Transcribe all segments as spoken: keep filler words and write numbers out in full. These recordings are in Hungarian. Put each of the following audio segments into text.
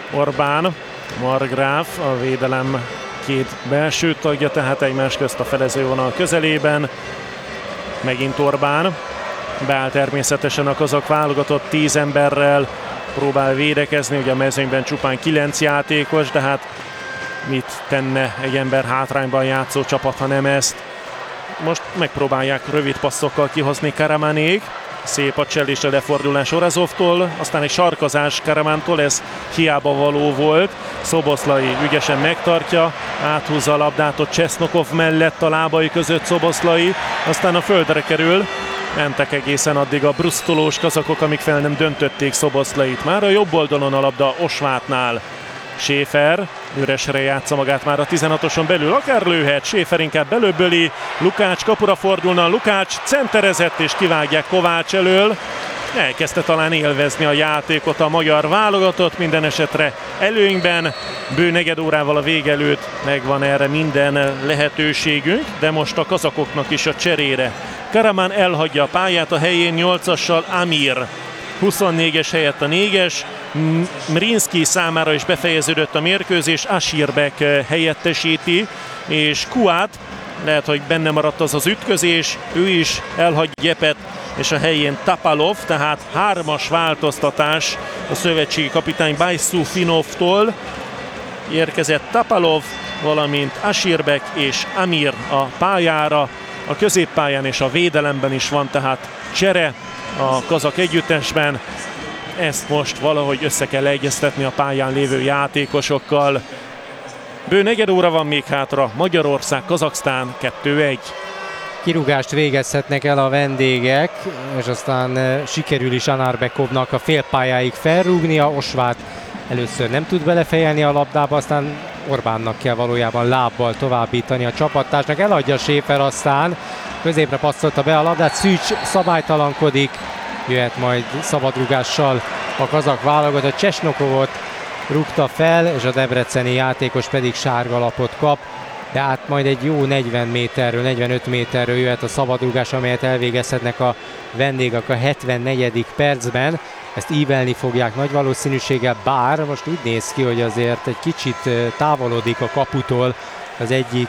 Orbán, Margráf, a védelem két belső tagja, tehát egymás közt a felezővonal közelében. Megint Orbán. Beáll természetesen a kazak válogatott tíz emberrel, próbál védekezni, ugye a mezőnyben csupán kilenc játékos, de hát mit tenne egy ember hátrányban játszó csapat, ha nem ezt. Most megpróbálják rövid passzokkal kihozni Karamánék. Szép a csellés a lefordulás Orazovtól, aztán egy sarkazás Karamántól, ez hiába való volt. Szoboszlai ügyesen megtartja, áthúzza a labdát ott Csesznokov mellett a lábai között Szoboszlai, aztán a földre kerül. Mentek egészen addig a brusztolós kazakok, amíg fel nem döntötték Szoboszlait. Már a jobb oldalon a labda Osvátnál. Schäfer üresre játsza magát már a tizenhatoson belül, akár lőhet, Schäfer inkább belőböli, Lukács kapura fordulna, Lukács centerezett és kivágják Kovács elől. Elkezdte talán élvezni a játékot a magyar válogatott, minden esetre előnyben, bő negyed órával a vége előtt megvan erre minden lehetőségünk, de most a kazakoknak is a cserére. Karaman elhagyja a pályát, a helyén nyolcassal Amir. huszonnégyes helyett a négyes, Mrinszki számára is befejeződött a mérkőzés, Ashirbek helyettesíti, és Kuát, lehet, hogy benne maradt az az ütközés, ő is elhagy Gyepet, és a helyén Tapalov, tehát hármas változtatás a szövetségi kapitány Bajszú Finovtól. Érkezett Tapalov, valamint Ashirbek és Amir a pályára, a középpályán és a védelemben is van tehát csere a kazak együttesben. Ezt most valahogy össze kell egyeztetni a pályán lévő játékosokkal. Bő negyed óra van még hátra, Magyarország, Kazaksztán kettő egy. Kirúgást végezhetnek el a vendégek, és aztán sikerül is Anarbekovnak a félpályáig felrúgnia. Osvát először nem tud belefejelni a labdába, aztán Orbánnak kell valójában lábbal továbbítani a csapattársnak. Eladja Schäfer, aztán középre passzolta be a labdát, Szűcs szabálytalankodik, jöhet majd szabadrúgással a kazak válogatott. Csesnokovot rúgta fel, és a debreceni játékos pedig sárga lapot kap, de hát majd egy jó negyven méterről, negyvenöt méterről jöhet a szabadrúgás, amelyet elvégezhetnek a vendégek a hetvennegyedik percben. Ezt ívelni fogják nagy valószínűséggel, bár most úgy néz ki, hogy azért egy kicsit távolodik a kaputól az egyik,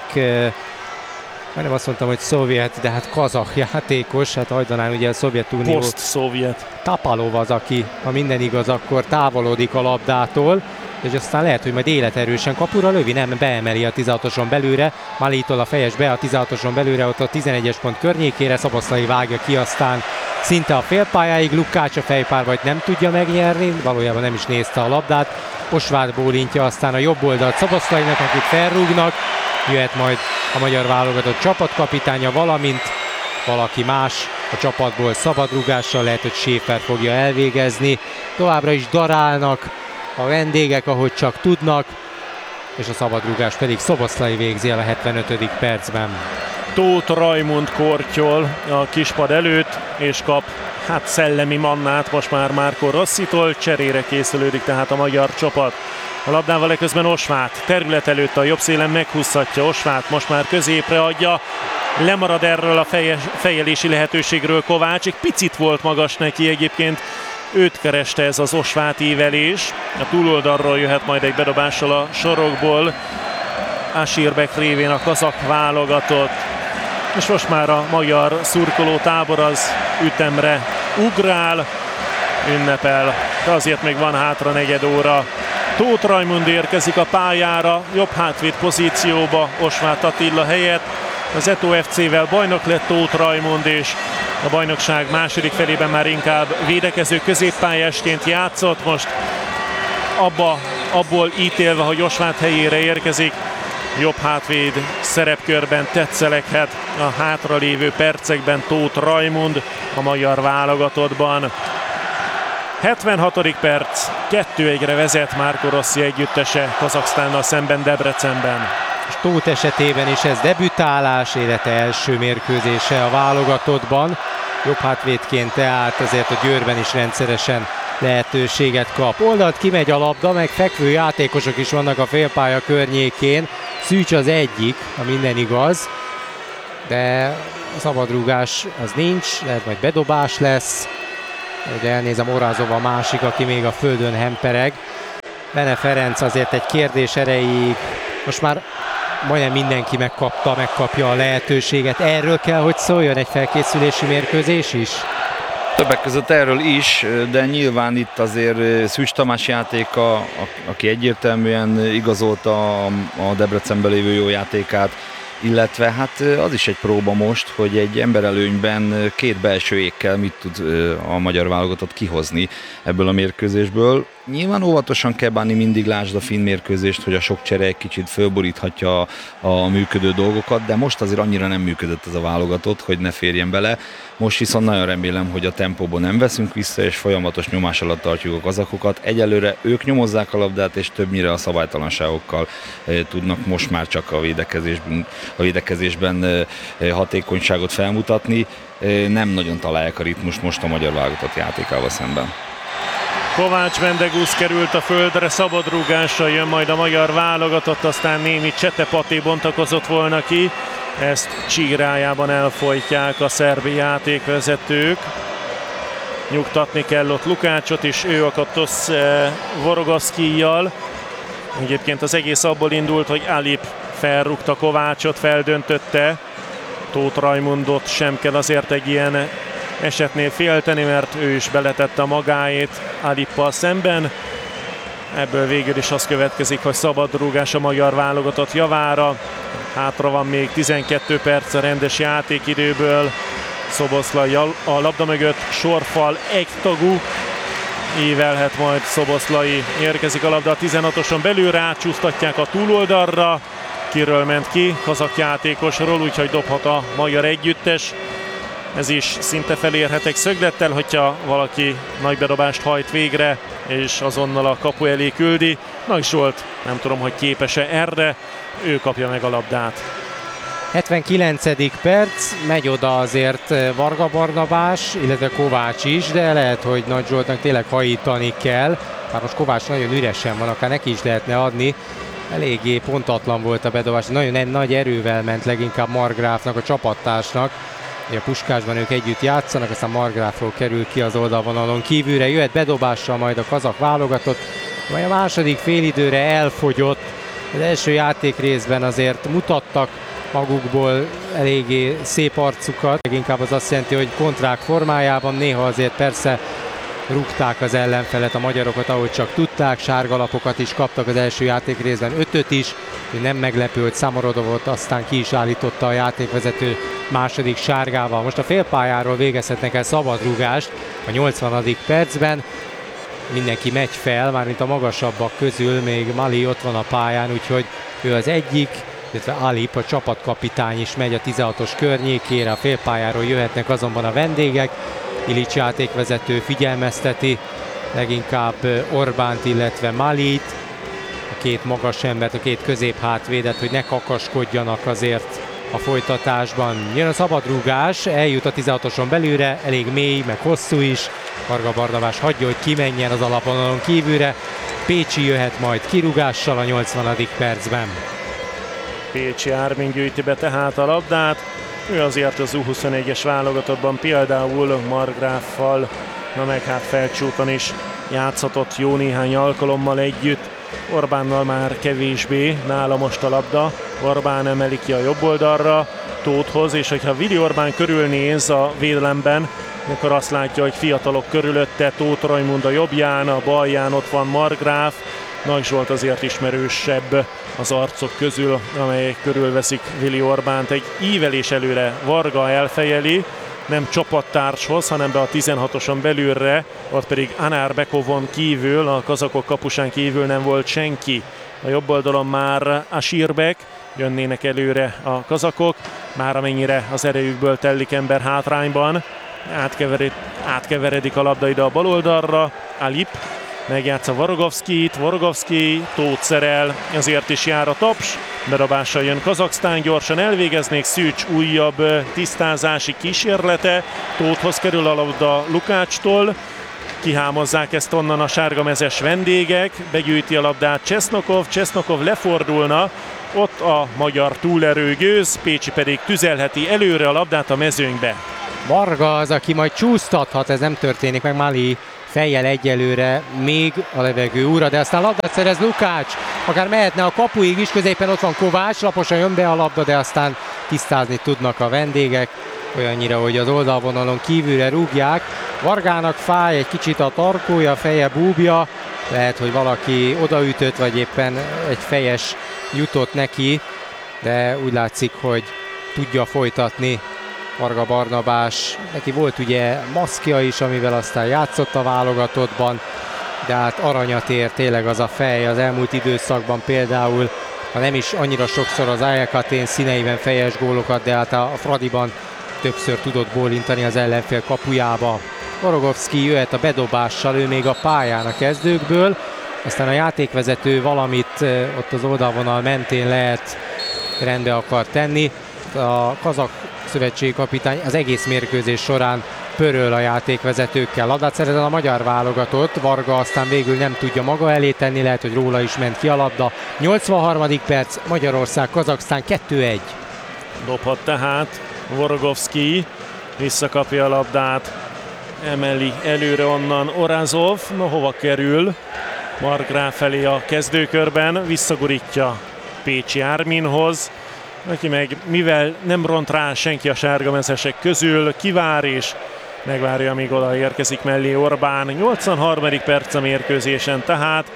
majdnem azt mondtam, hogy szovjet, de hát kazakh játékos, hát hajdanán ugye a Szovjetunió. Poszt-szovjet. Tapalov az, aki, ha minden igaz, akkor távolodik a labdától, és aztán lehet, hogy majd életerősen kapura lövi, nem, beemeli a tizenhatoson belőle, Malitól a fejes be a tizenhatoson belőle, ott a tizenegyes pont környékére, Szoboszlai vágja ki, aztán szinte a félpályáig, Lukács a fejpárbajt nem tudja megnyerni, valójában nem is nézte a labdát, Osvát bólintja aztán a jobb oldalt Szoboszlainak, akit felrúgnak, jöhet majd a magyar válogatott csapatkapitánya, valamint valaki más a csapatból szabadrúgással, lehet, hogy Schäfer fogja elvégezni. Továbbra is darálnak a vendégek, ahogy csak tudnak, és a szabadrúgás pedig Szoboszlai végzi el a hetvenötödik percben. Tóth Rajmund kortyol a kispad előtt, és kap hát szellemi mannát most már Márko Rosszitól, cserére készülődik tehát a magyar csapat. A labdával eközben Osvát terület előtt a jobb szélen meghúzhatja, Osvát most már középre adja, lemarad erről a feje, fejelési lehetőségről Kovács, egy picit volt magas neki egyébként, őt kereste ez az Osvát ívelés, a túloldalról jöhet majd egy bedobással a sorokból, Ashirbek révén a kazak válogatott, és most már a magyar szurkoló tábor az ütemre ugrál, ünnepel, de azért még van hátra negyed óra. Tóth Rajmund érkezik a pályára, jobb hátvéd pozícióba Osvát Attila helyett. Az Eto ef cé-vel bajnok lett Tóth Rajmund, és a bajnokság második felében már inkább védekező középpályásként játszott. Most abba, abból ítélve, hogy Osvát helyére érkezik, jobb hátvéd szerepkörben tetszeleghet a hátralévő percekben Tóth Rajmund a magyar válogatottban. hetvenhatodik perc, kettő egyre vezet Márko Rossi együttese Kazaksztánnal szemben Debrecenben. És Tóth esetében is ez debütálás, élete első mérkőzése a válogatottban. Jobb hátvédként tehát azért a Győrben is rendszeresen lehetőséget kap. Oldalt kimegy a labda, meg fekvő játékosok is vannak a félpálya környékén. Szűcs az egyik, ha minden igaz, de szabadrúgás az nincs, lehet majd bedobás lesz. De elnézem, Orázov a másik, aki még a földön hempereg. Bene Ferenc azért egy kérdés erejéig most már majdnem mindenki megkapta, megkapja a lehetőséget. Erről kell, hogy szóljon egy felkészülési mérkőzés is? Többek között erről is, de nyilván itt azért Szűcs Tamás játéka, aki egyértelműen igazolta a Debrecenben lévő jó játékát, illetve hát az is egy próba most, hogy egy emberelőnyben két belső ékkel mit tud a magyar válogatott kihozni ebből a mérkőzésből. Nyilván óvatosan kell bánni, mindig lásd a finn mérkőzést, hogy a sok csere egy kicsit fölboríthatja a, a működő dolgokat, de most azért annyira nem működött ez a válogatott, hogy ne férjen bele. Most viszont nagyon remélem, hogy a tempóban nem veszünk vissza, és folyamatos nyomás alatt tartjuk a kazakokat. Egyelőre ők nyomozzák a labdát, és többnyire a szabálytalanságokkal e, tudnak most már csak a védekezésben, a védekezésben e, hatékonyságot felmutatni. E, nem nagyon találják a ritmust most a magyar válogatott játékával szemben. Kovács Mendegusz került a földre, szabadrúgással jön majd a magyar válogatott, aztán némi csetepaté bontakozott volna ki. Ezt csírájában elfolytják a szerb játékvezetők. Nyugtatni kell ott Lukácsot, és ő akadt eh, Vorogaszkijjal. Egyébként az egész abból indult, hogy Alip felrúgta Kovácsot, feldöntötte. Tóth Rajmundot sem kell azért egy ilyen esetnél félteni, mert ő is beletette magáét Alippal szemben. Ebből végül is az következik, hogy szabadrúgás a magyar válogatott javára. Hátra van még tizenkét perc a rendes játékidőből. Szoboszlai a labda mögött, sorfal egytagú. Ívelhet majd Szoboszlai. Érkezik a labda a tizenhatoson belül, rácsúsztatják a túloldalra. Kiről ment ki? Kazak játékosról, úgyhogy dobhat a magyar együttes. Ez is szinte felérhet egy szöglettel, hogyha valaki nagy bedobást hajt végre, és azonnal a kapu elé küldi. Nagy Zsolt, nem tudom, hogy képes-e erre, ő kapja meg a labdát. hetvenkilencedik perc, megy oda azért Varga Barnabás, illetve Kovács is, de lehet, hogy Nagy Zsoltnak tényleg hajítani kell. Már most Kovács nagyon üresen van, akár neki is lehetne adni. Eléggé pontatlan volt a bedobás, nagyon nagy erővel ment leginkább Margráfnak, a csapattársnak. A Puskásban ők együtt játszanak, aztán Margráfról kerül ki az oldalvonalon kívülre, jöhet bedobással majd a kazak válogatott, majd a második félidőre elfogyott. Az első játék részben azért mutattak magukból eléggé szép arcukat, leginkább az azt jelenti, hogy kontrák formájában, néha azért persze rúgták az ellenfelet, a magyarokat, ahogy csak tudták, sárgalapokat is kaptak az első játék részben, ötöt is, hogy nem meglepő, hogy Szamorodovot aztán ki is állította a játékvezető második sárgával. Most a félpályáról végezhetnek el szabadrúgást a nyolcvanadik percben. Mindenki megy fel, mármint a magasabbak közül, még Mali ott van a pályán, úgyhogy ő az egyik, illetve Alip, a csapatkapitány is megy a tizenhatos környékére, a félpályáról jöhetnek azonban a vendégek. Ilics játékvezető figyelmezteti leginkább Orbánt, illetve Malit, a két magas embert, a két középhátvédet, hogy ne kakaskodjanak azért a folytatásban. Jön a szabadrúgás, eljut a tizenhatoson belülre, elég mély, meg hosszú is. Varga Barnabás hagyja, hogy kimenjen az alapvonalon kívülre. Pécsi jöhet majd kirúgással a nyolcvanadik percben. Pécsi Ármin gyűjti be tehát a labdát. Ő azért az U huszonegyes válogatottban például Margráffal, na meg hát Felcsúton is játszhatott jó néhány alkalommal együtt. Orbánnal már kevésbé, nála most a labda. Orbán emeli ki a jobb oldalra Tóthhoz, és hogyha Vili Orbán körülnéz a védelemben, akkor azt látja, hogy fiatalok körülötte, Tóth Rajmund a jobbján, a balján ott van Margráf. Nagy Zsolt azért ismerősebb az arcok közül, amelyek körülveszik Vili Orbánt. Egy ívelés előre Varga elfejeli, nem csapattárshoz, hanem be a tizenhatoson belülre, ott pedig Anar Bekovon kívül, a kazakok kapusán kívül nem volt senki. A jobb oldalon már Asirbek, jönnének előre a kazakok, már amennyire az erejükből tellik ember hátrányban. Átkevered, átkeveredik a labda ide a bal oldalra, Alip megjátsza Vorogovszkijt, Vorogovszkij, Tóth szerel, ezért is jár a taps. Bedobással jön Kazaksztán, gyorsan elvégeznék Szűcs újabb tisztázási kísérlete. Tóthhoz kerül a labda Lukácstól, kihámozzák ezt onnan a sárgamezes vendégek, begyűjti a labdát Csesznokov, Csesznokov lefordulna, ott a magyar túlerő győz, Pécsi pedig tüzelheti előre a labdát a mezőnybe. Varga az, aki majd csúsztathat, ez nem történik meg, Mali fejjel egyelőre még a levegő ura, de aztán labdát szerez Lukács, akár mehetne a kapuig is, középen ott van Kovács, laposan jön be a labda, de aztán tisztázni tudnak a vendégek, olyannyira, hogy az oldalvonalon kívülre rúgják. Vargának fáj egy kicsit a tarkója, a feje búbja, lehet, hogy valaki odaütött, vagy éppen egy fejes jutott neki, de úgy látszik, hogy tudja folytatni Varga Barnabás. Neki volt ugye maszkja is, amivel aztán játszott a válogatottban, de hát aranyat ér tényleg az a fej az elmúlt időszakban például, ha nem is annyira sokszor az á e ká Atén színeiben fejes gólokat, de hát a Fradiban többször tudott bólintani az ellenfél kapujába. Vorogovszky jöhet a bedobással, ő még a pályán a kezdőkből, aztán a játékvezető valamit ott az oldalvonal mentén lehet rendbe akar tenni. A kazak szövetségkapitány az egész mérkőzés során pöröl a játékvezetőkkel. Labdát szerez a magyar válogatott, Varga aztán végül nem tudja maga elé tenni, lehet, hogy róla is ment ki a labda. nyolcvanharmadik perc, Magyarország, Kazaksztán kettő egy. Dobhat tehát Vorogovszky, visszakapja a labdát, emeli előre onnan Orazov, na hova kerül? Markgraf felé a kezdőkörben, visszagurítja Pécsi Árminhoz, aki meg, mivel nem ront rá senki a sárgamezesek közül, kivár és megvárja, amíg oda érkezik mellé Orbán. nyolcvanharmadik perc a mérkőzésen, tehát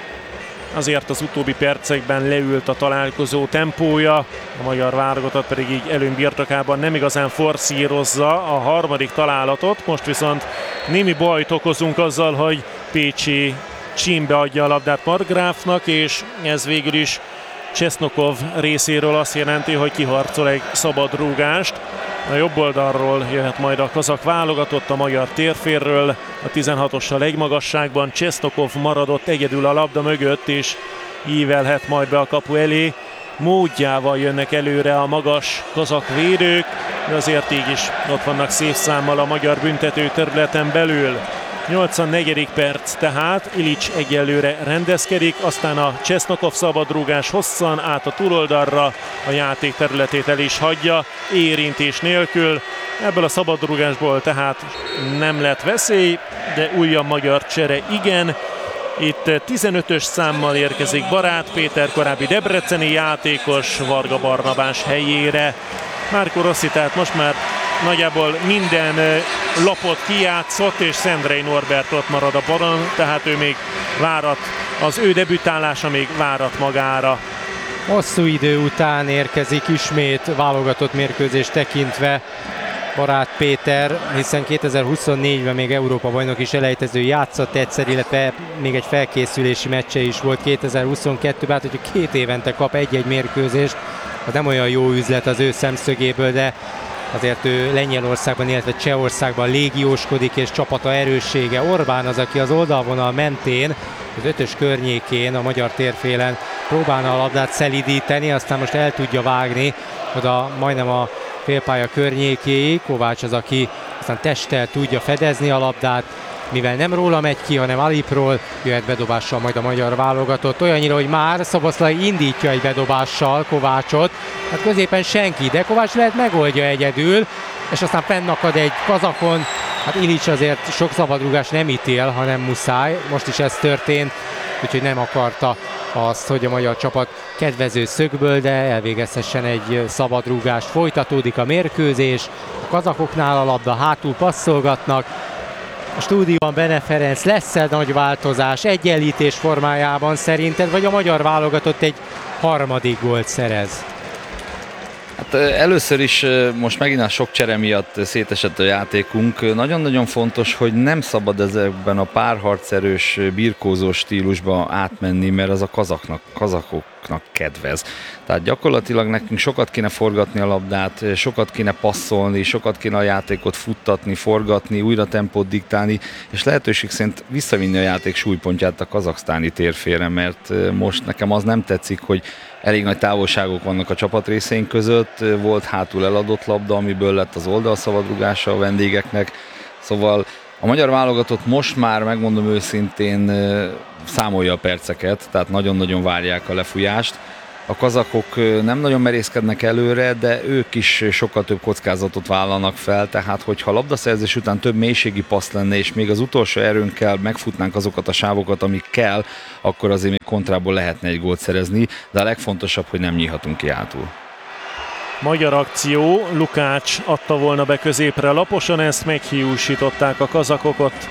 azért az utóbbi percekben leült a találkozó tempója, a magyar válogatott pedig így előny birtokában nem igazán forszírozza a harmadik találatot, most viszont némi bajt okozunk azzal, hogy Pécsi csímbe adja a labdát Markgrafnak, és ez végül is Csesznokov részéről azt jelenti, hogy kiharcol egy szabad rúgást. A jobb oldalról jöhet majd a kazak válogatott, a magyar térférről, a tizenhatossal egy magasságban. Csesznokov maradott egyedül a labda mögött, és ívelhet majd be a kapu elé. Módjával jönnek előre a magas kazak védők, de azért így is ott vannak szép számmal a magyar büntető területen belül. nyolcvannegyedik perc tehát, Ilics egyelőre rendezkedik, aztán a Csesznokov szabadrúgás hosszan át a túloldalra, a játék területét el is hagyja, érintés nélkül. Ebből a szabadrúgásból tehát nem lett veszély, de újabb magyar csere igen. Itt tizenötös számmal érkezik Barát Péter, korábbi debreceni játékos Varga Barnabás helyére. Márko Rossi tehát most már nagyjából minden lapot kijátszott, és Szendrei Norbert ott marad a padon, tehát ő még várat, az ő debütálása még várat magára. Hosszú idő után érkezik ismét válogatott mérkőzés tekintve Barát Péter, hiszen kétezer-huszonnégyben még Európa-bajnok is elejtező játszott egyszer, illetve még egy felkészülési meccse is volt kétezer-huszonkettőben, hát hogyha két évente kap egy-egy mérkőzést, az nem olyan jó üzlet az ő szemszögéből, de azért ő Lengyelországban, illetve Csehországban légióskodik, és csapata erőssége. Orbán az, aki az oldalvonal mentén, az ötös környékén, a magyar térfélen próbálna a labdát szelidíteni, aztán most el tudja vágni oda majdnem a félpálya környékéig. Kovács az, aki aztán testtel tudja fedezni a labdát, mivel nem róla megy ki, hanem Alipról, jöhet bedobással majd a magyar válogatott. Olyannyira, hogy már Szoboszlai indítja egy bedobással Kovácsot, hát középen senki, de Kovács lehet megoldja egyedül, és aztán fennakad egy kazakon. Hát Ilics azért sok szabadrúgás nem ítél, hanem muszáj, most is ez történt, úgyhogy nem akarta azt, hogy a magyar csapat kedvező szögből, de elvégezhessen egy szabadrúgást. Folytatódik a mérkőzés, a kazakoknál a labda, hátul passzolgatnak. A stúdióban Bene Ferenc, lesz-e nagy változás egyenlítés formájában szerinted, vagy a magyar válogatott egy harmadik gólt szerez? Hát először is most megint a sok csere miatt szétesett a játékunk. Nagyon-nagyon fontos, hogy nem szabad ezekben a párharcerős, birkózós stílusba átmenni, mert az a kazaknak, kazakoknak kedvez. Tehát gyakorlatilag nekünk sokat kéne forgatni a labdát, sokat kéne passzolni, sokat kéne a játékot futtatni, forgatni, újra tempót diktálni, és lehetőség szerint visszavinni a játék súlypontját a kazaksztáni térfére, mert most nekem az nem tetszik, hogy elég nagy távolságok vannak a csapatrészeink között, volt hátul eladott labda, amiből lett az oldalszabadrúgása a vendégeknek, szóval a magyar válogatott most már, megmondom őszintén, számolja a perceket, tehát nagyon-nagyon várják a lefújást. a kazakok nem nagyon merészkednek előre, de ők is sokkal több kockázatot vállalnak fel, tehát hogyha labdaszerzés után több mélységi passz lenne, és még az utolsó erőnkkel megfutnánk azokat a sávokat, amik kell, akkor azért még kontrából lehetne egy gólt szerezni, de a legfontosabb, hogy nem nyílhatunk ki hátul. Magyar akció, Lukács adta volna be középre laposan, ezt meghiúsították a kazakok ott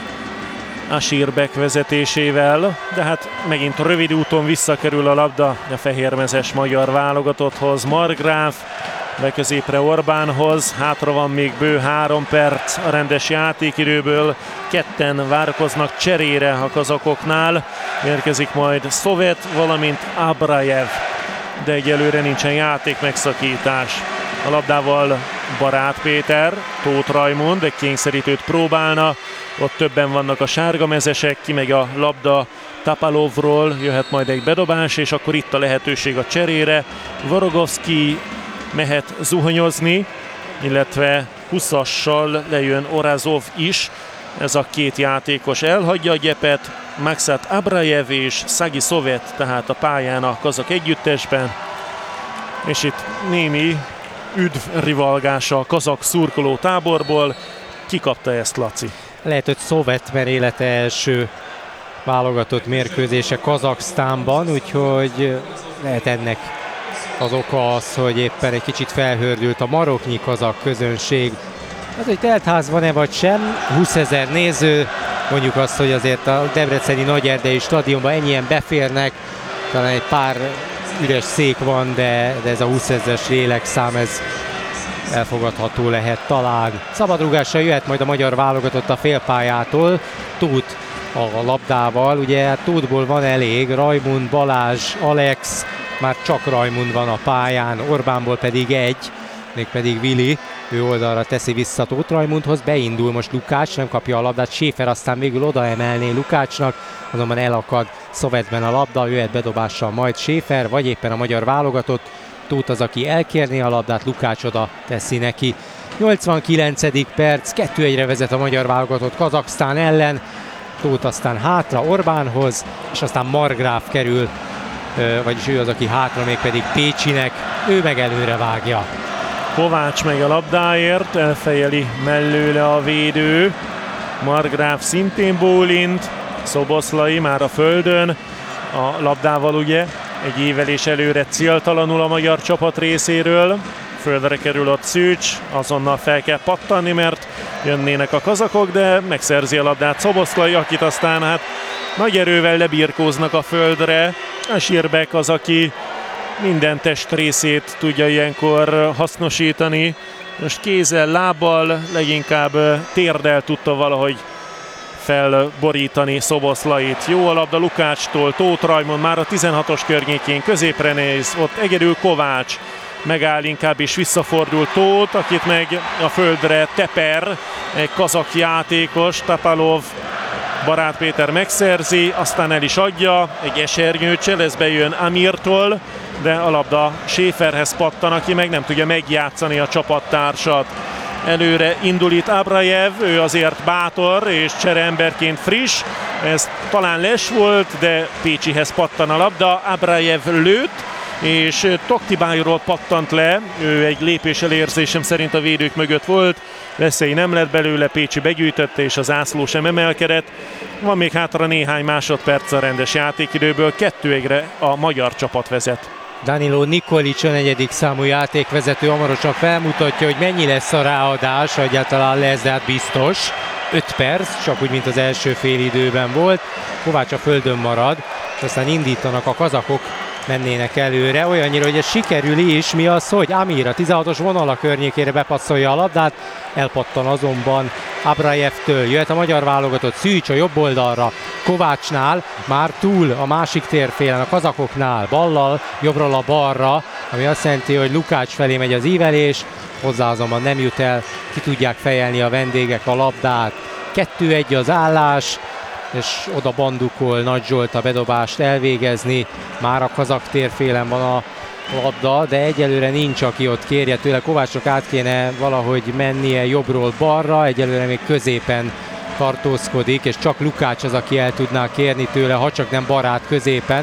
Asirbek vezetésével, de hát megint rövid úton visszakerül a labda a fehérmezes magyar válogatotthoz. Markgraf beközépre Orbánhoz, hátra van még bő három perc a rendes játékidőből, ketten várkoznak cserére a kazakoknál, érkezik majd Szovet, valamint Abrajev, de egyelőre nincsen játék megszakítás. A labdával Barát Péter, Tóth Rajmund egy kényszerítőt próbálna, ott többen vannak a sárgamezesek, kimegy a labda Tapalovról, jöhet majd egy bedobás, és akkor itt a lehetőség a cserére. Vorogovszki mehet zuhanyozni, illetve huszassal lejön Orazov is. Ez a két játékos elhagyja a gyepet, Maksat Abrajev és Szagi Szovet, tehát a pályán a kazak együttesben. És itt némi üdvrivalgása a kazak szurkoló táborból. Ki kapta ezt, Laci? Lehet, hogy Szovet, mert élete első válogatott mérkőzése Kazaksztánban, úgyhogy lehet ennek az oka az, hogy éppen egy kicsit felhördült a maroknyi kazak közönség. Hát, hogy teltházban-e vagy sem, húszezer néző, mondjuk azt, hogy azért a debreceni Nagyerdei stadionban ennyien beférnek, talán egy pár üres szék van, de, de ez a húszezres lélekszám, ez elfogadható lehet talán. Szabadrúgással jöhet majd a magyar válogatott a félpályától, Tóth a labdával, ugye Tóthból van elég, Rajmund, Balázs, Alex, már csak Rajmund van a pályán, Orbánból pedig egy, mégpedig Vili, ő oldalra teszi vissza Tóth Rajmundhoz, beindul most Lukács, nem kapja a labdát, Schäfer aztán végül odaemelné Lukácsnak, azonban elakad Szovetben a labda, jöhet bedobással majd Schäfer, vagy éppen a magyar válogatott, Tóth az, aki elkérné a labdát, Lukács oda teszi neki. nyolcvankilencedik perc, kettő egyre vezet a magyar válogatott Kazaksztán ellen, Tóth aztán hátra Orbánhoz, és aztán Markgraf kerül, vagyis ő az, aki hátra, mégpedig Pécsinek, ő meg előre vágja. Kovács megy a labdáért, elfejeli mellőle a védő, Markgraf szintén bólint, Szoboszlai már a földön, a labdával ugye egy évelés előre céltalanul a magyar csapat részéről, földre kerül ott Szűcs, azonnal fel kell pattanni, mert jönnének a kazakok, de megszerzi a labdát Szoboszlai, akit aztán hát nagy erővel lebirkóznak a földre. Asirbek az, aki minden testrészét tudja ilyenkor hasznosítani. Most kézzel, lábbal, leginkább térdel tudta valahogy felborítani Szoboszlait. Jó a labda Lukácstól, Tóth Rajmund már a tizenhatos környékén középre néz, ott egyedül Kovács megáll, inkább is visszafordul Tóth, akit meg a földre teper egy kazak játékos, Tapalov. Barát Péter megszerzi, aztán el is adja, egy esernyőcsel, ez bejön Amirtól, de a labda Schäferhez pattan, aki meg nem tudja megjátszani a csapattársat. Előre indul itt Abrajev, ő azért bátor és csereemberként friss, ez talán les volt, de Pécsihez pattan a labda, Abrajev lőtt, és Toktibájról pattant le, ő egy lépéssel érzésem szerint a védők mögött volt, veszély nem lett belőle, Pécsi begyűjtötte és az zászló sem emelkedett. Van még hátra néhány másodperc a rendes játékidőből, kettő egyre a magyar csapat vezet. Danilo Nikolic a negyedik számú játékvezető hamarosan felmutatja, hogy mennyi lesz a ráadás, egyáltalán lesz, de hát biztos. öt perc, csak úgy, mint az első fél időben volt. Kovács a földön marad, és aztán indítanak a kazakok, mennének előre, olyannyira, hogy ez sikerül is, mi az, hogy Amir a tizenhatos vonala környékére bepasszolja a labdát, elpattan azonban Abrajevtől, jöhet a magyar válogatott, Szűcs a jobb oldalra, Kovácsnál, már túl a másik térfélen, a kazakoknál, ballal, jobbról a balra, ami azt jelenti, hogy Lukács felé megy az ívelés, hozzá azonban nem jut el, ki tudják fejelni a vendégek a labdát, kettő egy az állás, és oda bandukol Nagy Zsolt a bedobást elvégezni. Már a kazak térfélen van a labda, de egyelőre nincs, aki ott kérje tőle. Kovácsnak át kéne valahogy mennie jobbról balra, egyelőre még középen tartózkodik, és csak Lukács az, aki el tudná kérni tőle, ha csak nem Barát középen.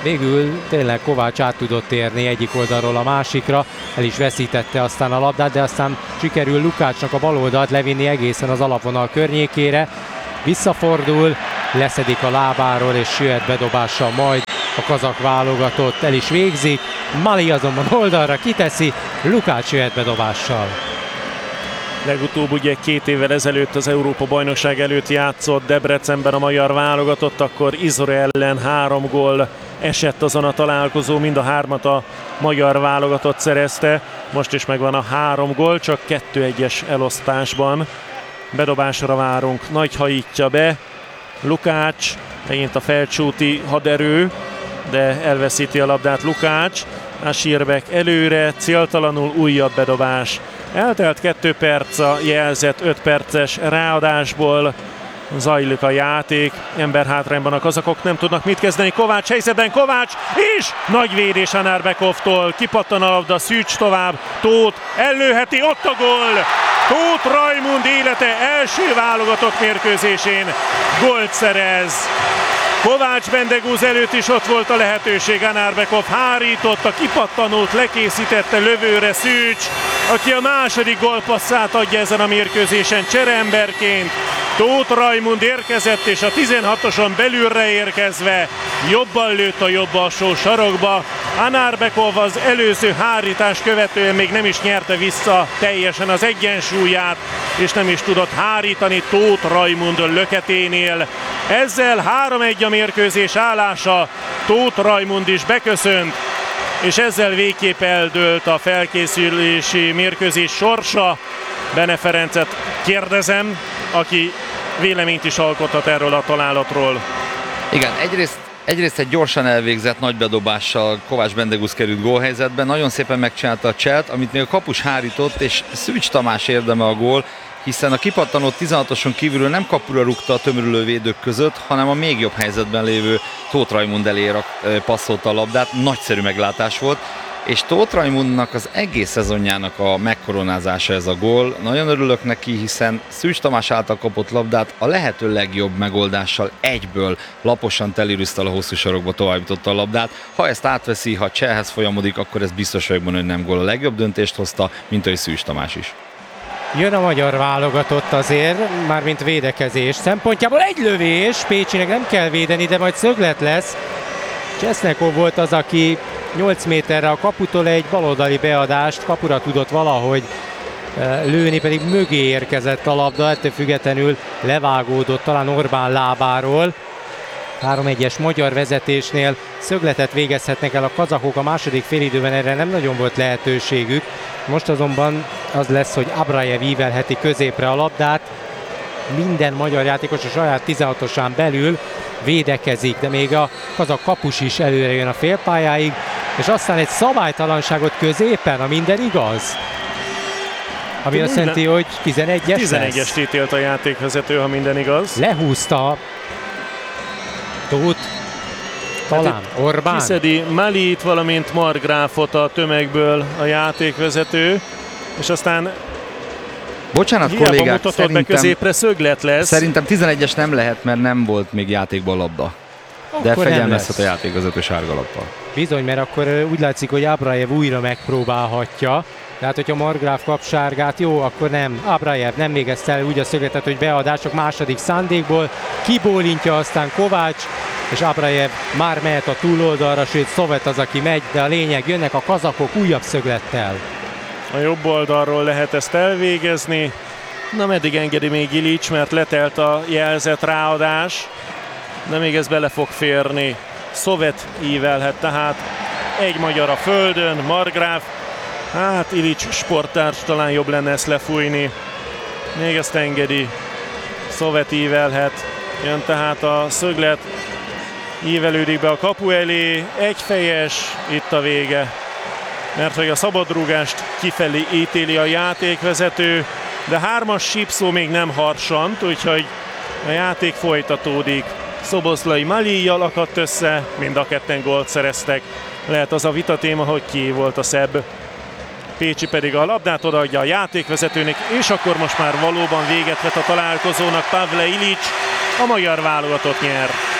végül tényleg Kovács át tudott érni egyik oldalról a másikra, el is veszítette aztán a labdát, de aztán sikerül Lukácsnak a bal oldalt levinni egészen az alapvonal környékére. Visszafordul, leszedik a lábáról és jöhet bedobással majd a kazak válogatott, el is végzik. Mali azonban oldalra kiteszi, Lukács jöhet bedobással. Legutóbb ugye két évvel ezelőtt az Európa-bajnokság előtt játszott Debrecenben a magyar válogatott, akkor Izrael ellen három gól esett azon a találkozó, mind a hármat a magyar válogatott szerezte. Most is megvan a három gól, csak kettő egyes elosztásban. Bedobásra várunk, Nagy hajítja be, Lukács, megint a felcsúti haderő, de elveszíti a labdát Lukács. Asírbek előre, céltalanul újabb bedobás. Eltelt kettő perc a jelzett öt perces ráadásból, zajlik a játék, emberhátrányban a kazakok nem tudnak mit kezdeni, Kovács helyzetben, Kovács, és nagy védés Anarbekovtól, kipattan a labda, Szűcs tovább, Tóth ellőheti, ott a gól! Tóth Rajmund élete első válogatott mérkőzésén gólt szerez. Kovács Bendegúz előtt is ott volt a lehetőség, Anarbekov hárította, kipattanót lekészítette lövőre Szűcs, aki a második gólpasszát adja ezen a mérkőzésen csereemberként. Tóth Rajmund érkezett, és a tizenhatoson belülre érkezve jobban lőtt a jobb alsó sarokba. Anarbekov az előző hárítás követően még nem is nyerte vissza teljesen az egyensúlyát, és nem is tudott hárítani Tóth Rajmund löketénél. Ezzel három egy a mérkőzés állása, Tóth Rajmund is beköszönt, és ezzel végképp eldőlt a felkészülési mérkőzés sorsa. Bene Ferencet kérdezem, aki véleményt is alkothat erről a találatról. Igen, egyrészt, egyrészt egy gyorsan elvégzett nagy bedobással Kovács Bendegúz került gólhelyzetben, nagyon szépen megcsinálta a cselt, amit még a kapus hárított, és Szűcs Tamás érdeme a gól, hiszen a kipattanót tizenhatoson kívülről nem kapura rúgta a tömörülő védők között, hanem a még jobb helyzetben lévő Tóth Rajmund elé passzolta a labdát, nagyszerű meglátás volt, és Tóth Rajmundnak az egész szezonjának a megkoronázása ez a gól. Nagyon örülök neki, hiszen Szűcs Tamás által kapott labdát a lehető legjobb megoldással egyből laposan telirűztel a hosszú sarokba továbbította a labdát. Ha ezt átveszi, ha cselhez folyamodik, akkor ez biztos vagyok benne, hogy nem gól. A legjobb döntést hozta, mint ahogy Szűcs Tamás is. Jön a magyar válogatott azért, mármint védekezés szempontjából egy lövés, Pécsinek nem kell védeni, de majd szöglet lesz. Csesznyakov volt az, aki nyolc méterre a kaputól egy baloldali beadást kapura tudott valahogy lőni, pedig mögé érkezett a labda, ettől függetlenül levágódott talán Orbán lábáról. három egyes magyar vezetésnél szögletet végezhetnek el a kazakok, a második félidőben erre nem nagyon volt lehetőségük. Most azonban az lesz, hogy Abrajev ívelheti középre a labdát. Minden magyar játékos a saját tizenhatosán belül védekezik, de még a kazak kapus is előre jön a félpályáig, és aztán egy szabálytalanságot középen, a minden igaz. Ami azt jelenti, hogy tizenegyes tizenegyest ítélt a játékvezető, ha minden igaz. Lehúzta Tóth, talán hát Orbán. Kiszedi Malit, valamint Margráfot a tömegből a játékvezető, és aztán Bocsánat, hiába kollégák, mutatott szerintem, be középre, szöglet lesz. Szerintem tizenegyes nem lehet, mert nem volt még játékban labda. De Akkor fegyelmezhet a játékvezető sárga lappal. Bizony, mert akkor úgy látszik, hogy Abrajev újra megpróbálhatja. Tehát, hogyha Margráf kap sárgát, jó, akkor nem. Abrajev nem végezte el úgy a szögletet, hogy beadás, csak második szándékból. Kibólintja aztán Kovács, és Abrajev már mehet a túloldalra, sőt Szovet az, aki megy, de a lényeg, jönnek a kazakok újabb szöglettel. A jobb oldalról lehet ezt elvégezni. Na, meddig engedi még Ilics, mert letelt a jelzett ráadás, de még ez bele fog férni. Szovet ívelhet tehát. Egy magyar a földön, Margráf. Hát Ilics sporttárs, talán jobb lenne ezt lefújni. Még ezt engedi. Szovet ívelhet. Jön tehát a szöglet. Ívelődik be a kapu elé. Egyfejes, itt a vége. Mert hogy a szabadrúgást kifelé ítéli a játékvezető, de hármas sípszó még nem harsant, úgyhogy a játék folytatódik. Szoboszlai Malijjal akadt össze, mind a ketten gólt szereztek. Lehet az a vitatéma, hogy ki volt a szebb. Pécsi pedig a labdát odaadja a játékvezetőnek, és akkor most már valóban véget vet a találkozónak. Pavle Ilics, a magyar válogatott nyer.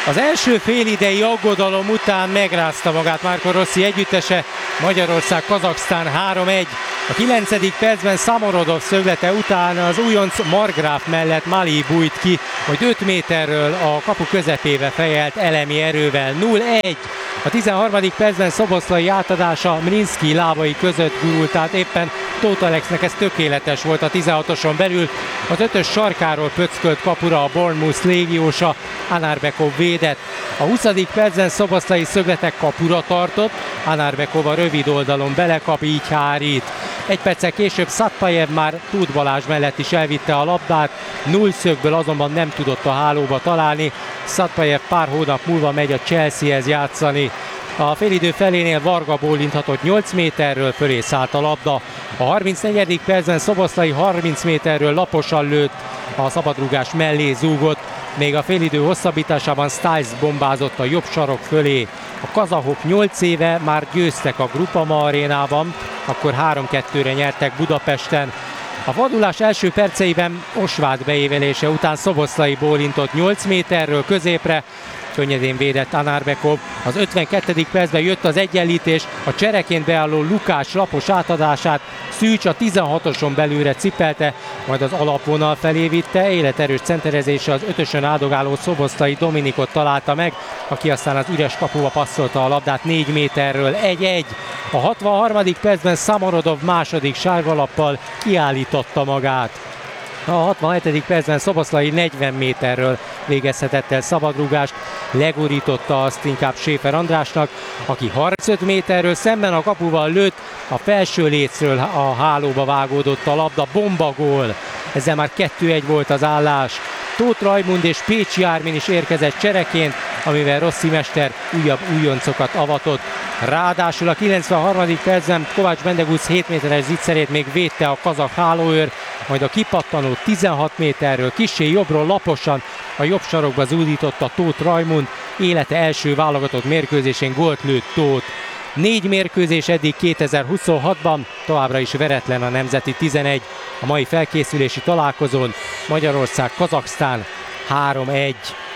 Az első félidei aggodalom után megrázta magát Marco Rossi együttese, Magyarország-Kazaksztán három egy. A kilencedik percben Samorodov szöglete után az újonc Margráf mellett Mali bújt ki, hogy öt méterről a kapu közepébe fejelt elemi erővel. nulla egy. A tizenharmadik percben Szoboszlai átadása Mrinszky lábai között gurult, tehát éppen Tóth Alexnek ez tökéletes volt a tizenhatoson belül. Az ötös sarkáról pöckölt kapura a Bournemouth légiósa, Anarbekov védett. A huszadik percben Szoboszlai szögletek kapura tartott, Anarbekov a rövid oldalon belekap, így hárít. Egy perccel később Szatpajev már Tóth Balázs mellett is elvitte a labdát, null szögből azonban nem tudott a hálóba találni. Szatpajev pár hónap múlva megy a Chelseahez játszani. A félidő felénél Varga bólinthatott nyolc méterről, fölé szállt a labda. A harmincnegyedik percben Szoboszlai harminc méterről laposan lőtt, a szabadrúgás mellé zúgott, még a félidő hosszabbításában Stiles bombázott a jobb sarok fölé. A kazahok nyolc éve már győztek a Groupama arénában, akkor három kettőre nyertek Budapesten. A fordulás első perceiben Osváth beévelése után Szoboszlai bólintott nyolc méterről középre, könnyedén védett Anarbekov. Az ötvenkettedik percben jött az egyenlítés, a csereként beálló Lukács lapos átadását Szűcs a tizenhatoson belülre cipelte, majd az alapvonal felé vitte, életerős centerezése az ötösön áldogáló Szoboszlai Dominikot találta meg, aki aztán az üres kapuba passzolta a labdát négy méterről. egy egy. A hatvanharmadik percben Samorodov második sárgalappal kiállította magát. A hatvanhetedik percben Szoboszlai negyven méterről végezhetett el szabadrúgást, legurította azt inkább Schäfer Andrásnak, aki harmincöt méterről szemben a kapuval lőtt, a felső lécről a hálóba vágódott a labda, bomba gól. Ezzel már kettő egy volt az állás. Tóth Rajmund és Pécsi Ármin is érkezett csereként, amivel Rossi mester újabb újoncokat avatott. Ráadásul a kilencvenharmadik percben Kovács Bendegusz hét méteres zicserét még védte a kazak hálóőr, majd a kipattanó tizenhat méterről kissé jobbról laposan a jobb sarokba zúdította Tóth Rajmund, élete első válogatott mérkőzésén gólt lőtt Tóth. Négy mérkőzés eddig kétezer-huszonhatban, továbbra is veretlen a nemzeti tizenegy. A mai felkészülési találkozón Magyarország-Kazaksztán három egy.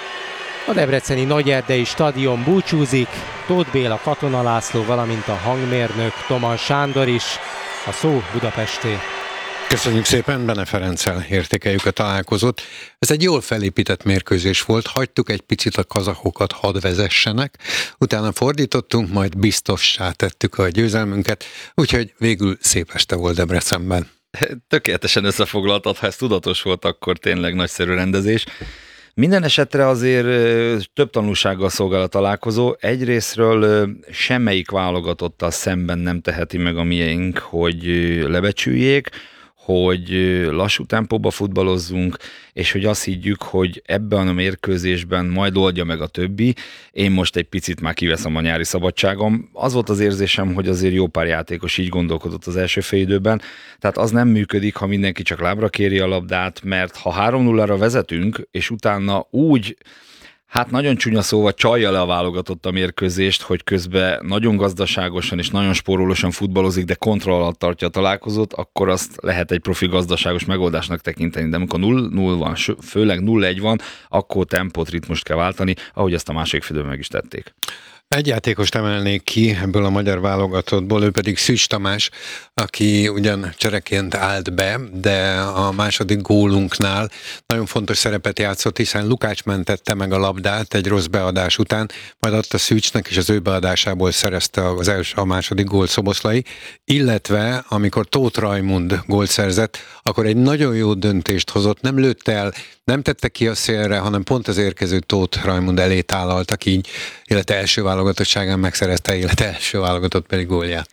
A debreceni Nagyerdei stadion búcsúzik, Tóth Béla, Katona László, valamint a hangmérnök Toman Sándor is. A szó Budapesté. Köszönjük szépen, Bene Ferenccel értékeljük a találkozót. Ez egy jól felépített mérkőzés volt, hagytuk egy picit a kazakokat hadd vezessenek, utána fordítottunk, majd biztossá tettük a győzelmünket, úgyhogy végül szép este volt Debrecenben. Tökéletesen összefoglaltad, ha ez tudatos volt, akkor tényleg nagyszerű rendezés. Minden esetre azért több tanulsággal szolgál a találkozó. Egyrészről semmelyik válogatottal szemben nem teheti meg a miénk, hogy lebecsüljék, hogy lassú tempóba futballozzunk, és hogy azt higgyük, hogy ebben a mérkőzésben majd oldja meg a többi. Én most egy picit már kiveszem a nyári szabadságom. Az volt az érzésem, hogy azért jó pár játékos így gondolkodott az első félidőben, tehát az nem működik, ha mindenki csak lábra kéri a labdát, mert ha három nullára vezetünk, és utána úgy, hát nagyon csúnya szóval csalja le a válogatott a mérkőzést, hogy közben nagyon gazdaságosan és nagyon spórolósan futballozik, de kontroll alatt tartja a találkozót, akkor azt lehet egy profi gazdaságos megoldásnak tekinteni. De amikor nulla null van, főleg nulla egy van, akkor tempót, ritmust kell váltani, ahogy ezt a másik félidőben meg is tették. Egy játékost emelnék ki ebből a magyar válogatottból, ő pedig Szűcs Tamás, aki ugyan csereként állt be, de a második gólunknál nagyon fontos szerepet játszott, hiszen Lukács mentette meg a labdát egy rossz beadás után, majd adta Szűcsnek, és az ő beadásából szerezte az első, a második gólt Szoboszlai, illetve amikor Tóth Rajmund gólt szerzett, akkor egy nagyon jó döntést hozott, nem lőtte el, nem tette ki a szélre, hanem pont az érkező Tóth Rajmund elé tálaltak így, illetve első válogatottságán megszerezte, illetve első válogatott pedig gólját.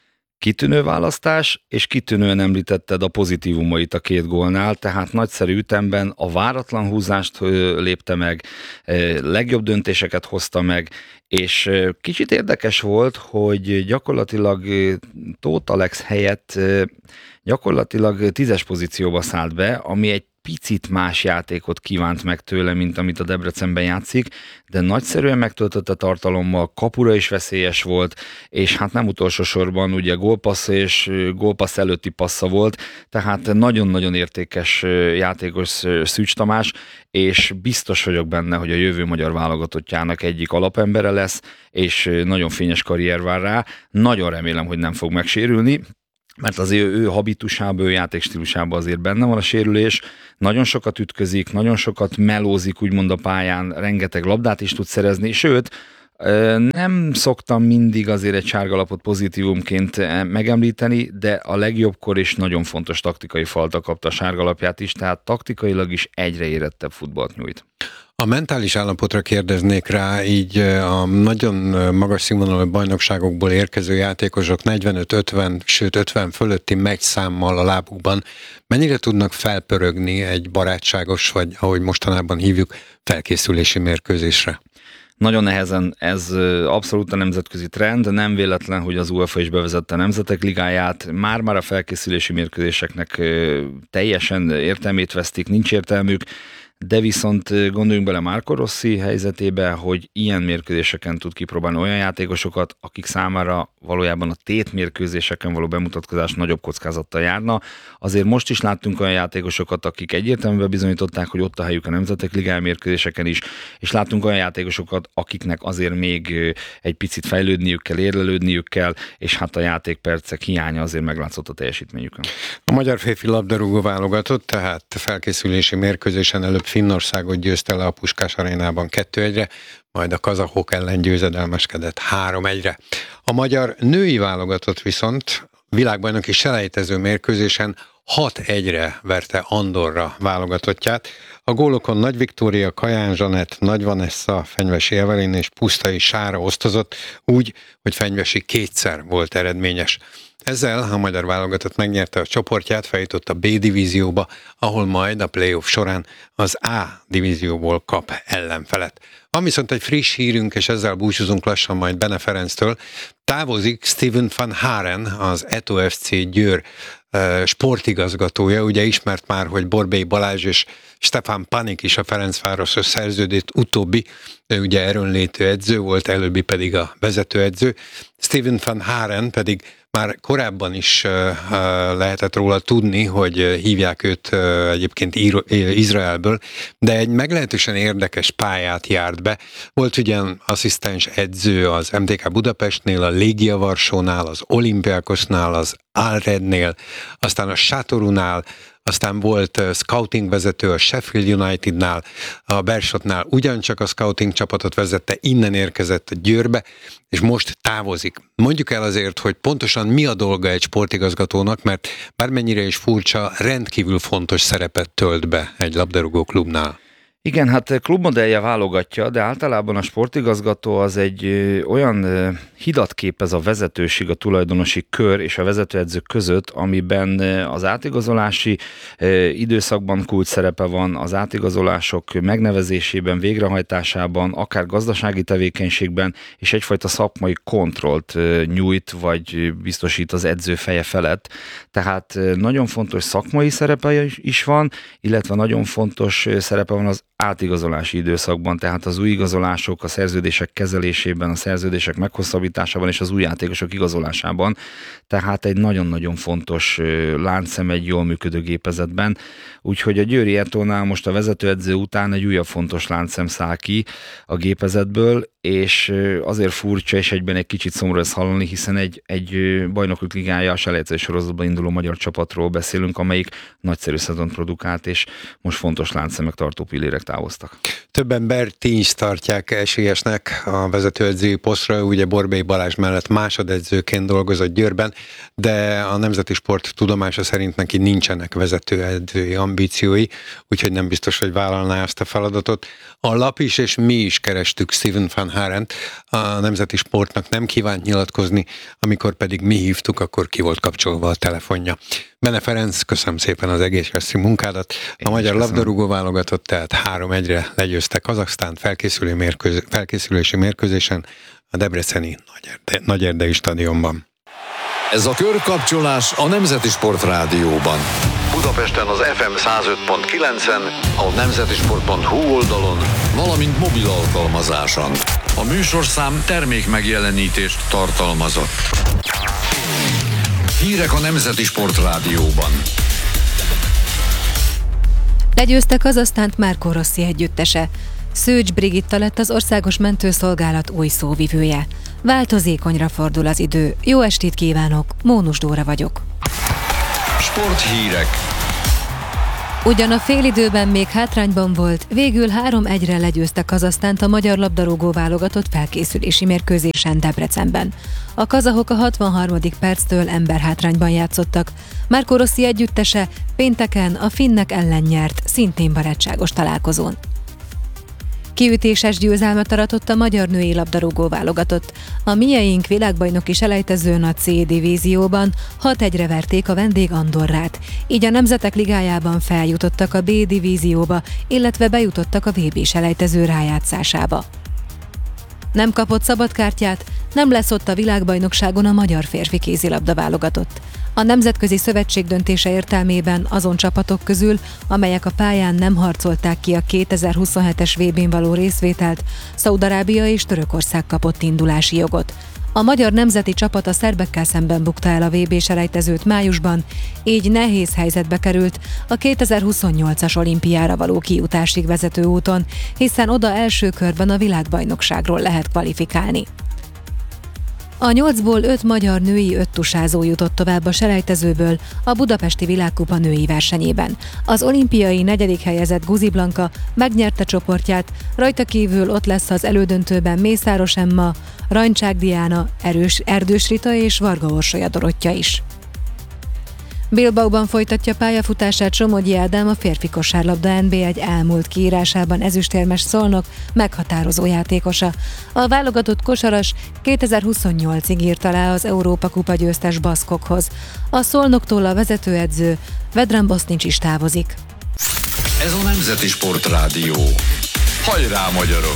Kitűnő választás, és kitűnően említetted a pozitívumait a két gólnál, tehát nagyszerű ütemben a váratlan húzást lépte meg, legjobb döntéseket hozta meg, és kicsit érdekes volt, hogy gyakorlatilag Tóth Alex helyett gyakorlatilag tízes pozícióba szállt be, ami egy picit más játékot kívánt meg tőle, mint amit a Debrecenben játszik, de nagyszerűen megtöltötte tartalommal, kapura is veszélyes volt, és hát nem utolsó sorban ugye gólpassz és gólpassz előtti passza volt, tehát nagyon-nagyon értékes játékos Szűcs Tamás, és biztos vagyok benne, hogy a jövő magyar válogatottjának egyik alapembere lesz, és nagyon fényes karrier vár rá. Nagyon remélem, hogy nem fog megsérülni, mert azért ő habitusában, ő játékstílusában azért benne van a sérülés, nagyon sokat ütközik, nagyon sokat melózik úgymond a pályán, rengeteg labdát is tud szerezni, sőt, nem szoktam mindig azért egy sárgalapot pozitívumként megemlíteni, de a legjobbkor is nagyon fontos taktikai falta kapta a sárgalapját is, tehát taktikailag is egyre érettebb futballt nyújt. A mentális állapotra kérdeznék rá, így a nagyon magas színvonalú bajnokságokból érkező játékosok negyvenöt ötven, sőt ötven fölötti meccsszámmal a lábukban mennyire tudnak felpörögni egy barátságos, vagy ahogy mostanában hívjuk, felkészülési mérkőzésre? Nagyon nehezen, ez abszolút a nemzetközi trend, nem véletlen, hogy az UEFA is bevezette a Nemzetek Ligáját, már-már a felkészülési mérkőzéseknek teljesen értelmét vesztik, nincs értelmük, de viszont gondoljunk bele Marco Rossi helyzetébe, hogy ilyen mérkőzéseken tud kipróbálni olyan játékosokat, akik számára valójában a tétmérkőzéseken való bemutatkozás nagyobb kockázattal járna. Azért most is láttunk olyan játékosokat, akik egyértelműen bizonyították, hogy ott a helyük a Nemzetek Ligája mérkőzéseken is, és láttunk olyan játékosokat, akiknek azért még egy picit fejlődniük kell, érlelődniük kell, és hát a játékpercek hiánya azért meglátszott a teljesítményükön. A magyar férfi labdarúgó válogatott, tehát felkészülési mérkőzésen előbb Finnországot győzte le a Puskás arénában kettő egyre, majd a kazahok ellen győzedelmeskedett három egyre. A magyar női válogatott viszont világbajnoki selejtező mérkőzésen hat egyre verte Andorra válogatottját. A gólokon Nagy Viktória, Kaján Zsanett, Nagy Vanessa, Fenyvesi Evelin és Pusztai Sára osztozott, úgy, hogy Fenyvesi kétszer volt eredményes. Ezzel a magyar válogatott megnyerte a csoportját, feljutott a B divízióba, ahol majd a play-off során az A divízióból kap ellenfelet. Van viszont egy friss hírünk, és ezzel búcsúzunk lassan majd Bene Ferenctől. Távozik Steven van Haren, az Eto ef cé Győr sportigazgatója. Ugye ismert már, hogy Borbély Balázs és Stefan Panik is a Ferencvároshoz szerződött, utóbbi, ő ugye erőnlétű edző volt, előbbi pedig a vezetőedző. Steven van Haren pedig már korábban is uh, lehetett róla tudni, hogy hívják őt uh, egyébként Izraelből, de egy meglehetősen érdekes pályát járt be. Volt ugyan asszisztens edző az em té ká Budapestnél, a Légia Varsónál, az Olympiakosnál, az Alrednél, aztán a Sátorunál, aztán volt scouting vezető a Sheffield Unitednál, a Beershotnál ugyancsak a scouting csapatot vezette, innen érkezett a Győrbe, és most távozik. Mondjuk el azért, hogy pontosan mi a dolga egy sportigazgatónak, mert bármennyire is furcsa, rendkívül fontos szerepet tölt be egy labdarúgó klubnál. Igen, hát klubmodellje válogatja, de általában a sportigazgató az egy olyan hidat képez a vezetőség, a tulajdonosi kör és a vezetőedzők között, amiben az átigazolási időszakban kulcs szerepe van, az átigazolások megnevezésében, végrehajtásában, akár gazdasági tevékenységben, és egyfajta szakmai kontrollt nyújt, vagy biztosít az edző feje felett. Tehát nagyon fontos szakmai szerepe is van, illetve nagyon fontos szerepe van az átigazolási időszakban, tehát az új igazolások, a szerződések kezelésében, a szerződések meghosszabbításában és az új játékosok igazolásában, tehát egy nagyon-nagyon fontos láncszem egy jól működő gépezetben, úgyhogy a Győri Etónál most a vezetőedző után egy újabb fontos láncszem száll ki a gépezetből, és azért furcsa és egyben egy kicsit szomorú ezt hallani, hiszen egy, egy bajnokok ligája, a selejtező sorozatban induló magyar csapatról beszélünk, amelyik nagyszerű szezont produkált, és most fontos láncszemek, tartó pillérek távoztak. Több ember tíz tartják esélyesnek a vezetőedzői posztra, ugye Borbély Balázs mellett másodedzőként dolgozott Győrben, de a Nemzeti Sport tudomása szerint neki nincsenek vezetőedzői ambíciói, úgyhogy nem biztos, hogy vállalná ezt a feladatot. A lap is, és mi is kerestük Steven van Harent, a Nemzeti Sportnak nem kívánt nyilatkozni, amikor pedig mi hívtuk, akkor ki volt kapcsolva a telefonja. Bene Ferenc, köszönöm szépen az egész munkádat. A magyar labdarúgó válogatott tehát három egyre legyőzte Kazaksztánt felkészülő mérkőz, felkészülési mérkőzésen a debreceni Nagyerdei Nagy stadionban. Ez a körkapcsolás a Nemzeti Sport Rádióban. Budapesten az ef em száz öt pont kilencen, a nemzetisport pont hu oldalon, valamint mobil alkalmazáson. A műsorszám termék megjelenítést tartalmazott. Hírek a Nemzeti Sport Rádióban. Legyőzte Kazahsztánt Marco Rossi együttese. Szőcs Brigitta lett az Országos Mentőszolgálat új szóvivője. Változékonyra fordul az idő. Jó estét kívánok, Mónus Dóra vagyok. Sporthírek. Ugyan a félidőben még hátrányban volt, végül három egyre legyőzte Kazahsztánt a magyar labdarúgó válogatott felkészülési mérkőzésen Debrecenben. A kazahok a hatvanharmadik perctől emberhátrányban játszottak. Marco Rossi együttese pénteken a finnek ellen nyert, szintén barátságos találkozón. Kiütéses győzelmet aratott a magyar női labdarúgó válogatott. A mieink világbajnoki selejtezőn a C divízióban hat egyre verték a vendég Andorrát, így a Nemzetek Ligájában feljutottak a B divízióba, illetve bejutottak a vé bé selejtező rájátszásába. Nem kapott szabadkártyát, nem lesz ott a világbajnokságon a magyar férfi kézilabda válogatott. A Nemzetközi Szövetség döntése értelmében azon csapatok közül, amelyek a pályán nem harcolták ki a kétezer-huszonhetes vé bén való részvételt, Szaúd-Arábia és Törökország kapott indulási jogot. A magyar nemzeti csapat a szerbekkel szemben bukta el a vé bé selejtezőt májusban, így nehéz helyzetbe került a kétezer-huszonnyolcas olimpiára való kijutásig vezető úton, hiszen oda első körben a világbajnokságról lehet kvalifikálni. A nyolcból öt magyar női öttusázó jutott tovább a selejtezőből a Budapesti Világkupa női versenyében. Az olimpiai negyedik helyezett Guzi Blanka megnyerte csoportját, rajta kívül ott lesz az elődöntőben Mészáros Emma, Rancsák Diana, Erős, Erdős Rita és Varga Orsolya Dorottya is. Bilbaóban folytatja pályafutását Somogyi Ádám, a férfi kosárlabda en bé egy elmúlt kiírásában ezüstérmes Szolnok meghatározó játékosa. A válogatott kosaras kétezer-huszonnyolcig írt alá az Európa-kupa győztes baszkokhoz. A Szolnoktól a vezetőedző Vedran Bosnics is távozik. Ez a Nemzeti Sport Rádió. Hajrá, magyarok!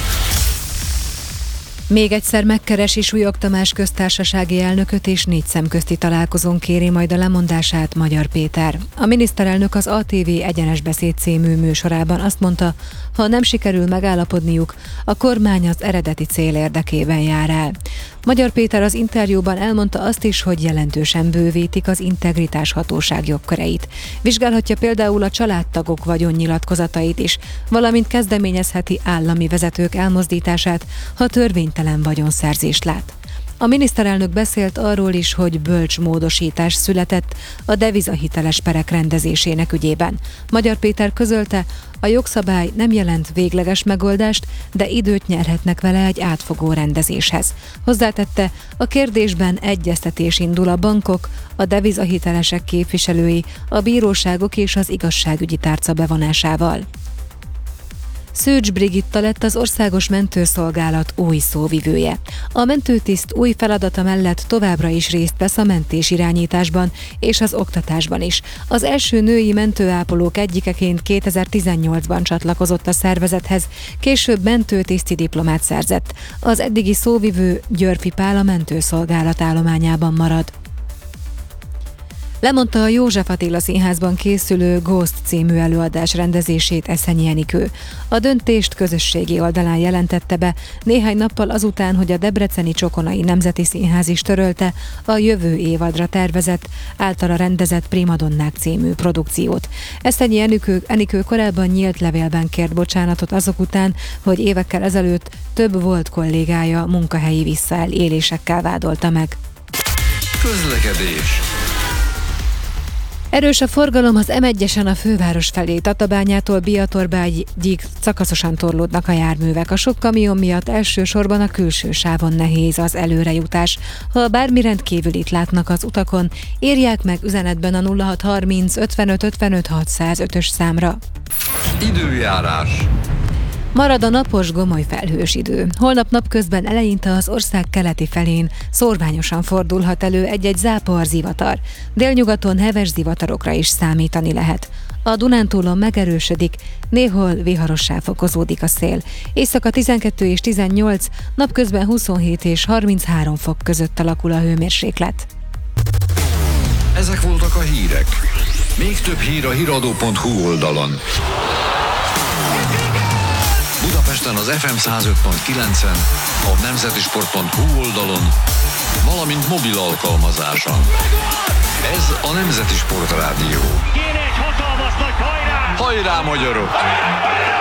Még egyszer megkeresi Súlyog Tamás köztársasági elnököt, és négy szemközti találkozón kéri majd a lemondását Magyar Péter. A miniszterelnök az á té vé Egyenes Beszéd című műsorában azt mondta, ha nem sikerül megállapodniuk, a kormány az eredeti cél érdekében jár el. Magyar Péter az interjúban elmondta azt is, hogy jelentősen bővítik az integritás hatóság jogköreit. Vizsgálhatja például a családtagok vagyonnyilatkozatait is, valamint kezdeményezheti állami vezetők elmozdítását, ha törvénytelen vagyonszerzést lát. A miniszterelnök beszélt arról is, hogy bölcs módosítás született a devizahiteles perek rendezésének ügyében. Magyar Péter közölte, a jogszabály nem jelent végleges megoldást, de időt nyerhetnek vele egy átfogó rendezéshez. Hozzátette, a kérdésben egyeztetés indul a bankok, a devizahitelesek képviselői, a bíróságok és az igazságügyi tárca bevonásával. Szőcs Brigitta lett az Országos Mentőszolgálat új szóvivője. A mentőtiszt új feladata mellett továbbra is részt vesz a mentésirányításban és az oktatásban is. Az első női mentőápolók egyikeként kétezer-tizennyolcban csatlakozott a szervezethez, később mentőtiszti diplomát szerzett. Az eddigi szóvivő Györfi Pál a mentőszolgálat állományában marad. Lemondta a József Attila Színházban készülő Ghost című előadás rendezését Eszenyi Enikő. A döntést közösségi oldalán jelentette be néhány nappal azután, hogy a debreceni Csokonai Nemzeti Színház is törölte a jövő évadra tervezett, általa rendezett Primadonnák című produkciót. Eszenyi Enikő, Enikő korábban nyílt levélben kért bocsánatot azok után, hogy évekkel ezelőtt több volt kollégája munkahelyi visszaélésekkel vádolta meg. Közlekedés. Erős a forgalom az em egyesen a főváros felé, Tatabányától Biatorbágyig szakaszosan torlódnak a járművek. A sok kamion miatt elsősorban a külső sávon nehéz az előrejutás. Ha bármi rendkívülit látnak az utakon, írják meg üzenetben a nulla hat harminc ötvenöt ötvenöt hatszázötös számra. Időjárás. Marad a napos, gomoly felhős idő. Holnap napközben eleinte az ország keleti felén szórványosan fordulhat elő egy-egy zápor zivatar. Délnyugaton heves zivatarokra is számítani lehet. A Dunántúlon megerősödik, néhol viharossá fokozódik a szél. Éjszaka tizenkettő és tizennyolc, napközben huszonhét és harminchárom fok között alakul a hőmérséklet. Ezek voltak a hírek. Még több hír a híradó pont hu oldalon. Budapesten az ef em száz öt pont kilencen, a nemzetisport pont hu oldalon, valamint mobil alkalmazáson. Ez a Nemzeti Sport Rádió. Kéne egy hatalmas nagy hajrá! Hajrá, magyarok!